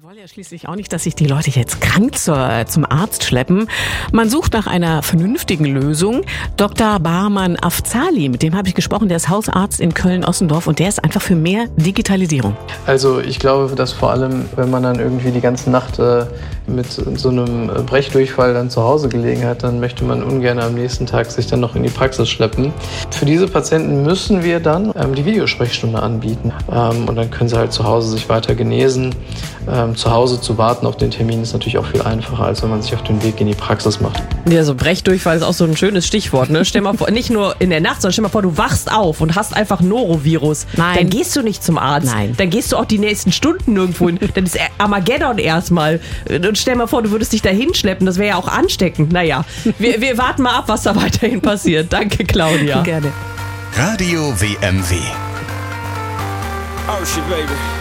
wollen ja schließlich auch nicht, dass sich die Leute jetzt krank zum Arzt schleppen. Man sucht nach einer vernünftigen Lösung. Dr. Bahman Afzali, mit dem habe ich gesprochen, der ist Hausarzt in Köln-Ossendorf und der ist einfach für mehr Digitalisierung. Also ich glaube, dass vor allem, wenn man dann irgendwie die ganze Nacht mit so einem Brechdurchfall dann zu Hause gelegen hat, dann möchte man ungern am nächsten Tag sich dann noch in die Praxis schleppen. Für diese Patienten müssen wir dann die Videosprechstunde anbieten und dann können sie halt zu Hause sich weiter genesen. Zu Hause zu warten auf den Termin ist natürlich auch viel einfacher, als wenn man sich auf den Weg in die Praxis macht. Ja, so Brechdurchfall ist auch so ein schönes Stichwort, ne? Stell mal vor, nicht nur in der Nacht, sondern stell mal vor, du wachst auf und hast einfach Norovirus. Nein. Dann gehst du nicht zum Arzt. Nein. Dann gehst du auch die nächsten Stunden nirgendwo hin. Dann ist Armageddon erstmal. Und stell mal vor, du würdest dich da hinschleppen. Das wäre ja auch ansteckend. Naja, wir warten mal ab, was da weiterhin passiert. Danke, Claudia. Gerne. Radio WMW. Oh shit, baby.